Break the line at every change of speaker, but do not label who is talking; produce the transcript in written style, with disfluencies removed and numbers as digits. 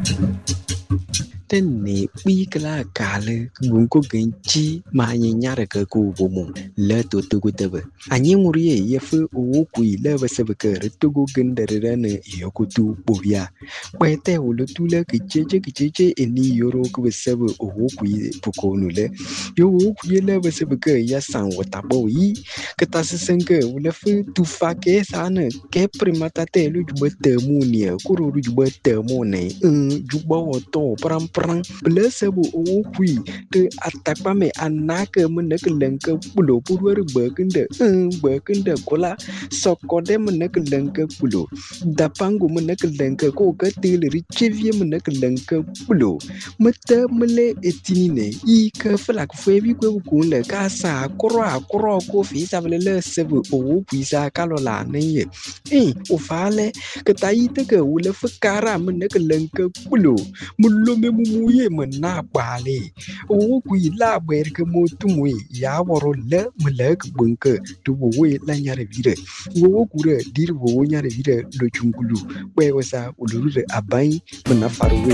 Tên nị bi cái là cả lư cũng có cái chi mà nhìn nhá ra cái cụ bộ mông lỡ tụt tụt cái tờ anh em ngồi ấy ya phu ô quỷ lỡ và sẽ cái rồi tụt cái gần đời ra nè yêu cụ tu bổ ya quay theo lỡ tu lỡ cái chế anh đi euro cái sẽ về ô quỷ phụ cô nữa lỡ yo ô quỷ lỡ và sẽ cái ya sang vật ta bảo ý cái ta sẽ sang cái lỡ phu tu pha cái sao nè cái primata te lu juba temu nia kuru lu juba temu này juba to pram plus bu okui te atakpa me anaka meneke lenke pulo purwer bekende kola sokode meneke lenke pulo dapangu meneke lenke ko ketil richevie meneke lenke pulo mete mele etinine I ke flak febi ko le ka sa kro ko fi sa le sebu okui sa kalola ne o fale ke taite ke ule fakara meneke lenke pulo mulo me muye mena bale o kui la ber ke motumwe ya woro le melek bunke tu we la nyare vire wo kure dir wo nyare vire lo chungulu we wasa uluru abai mena faru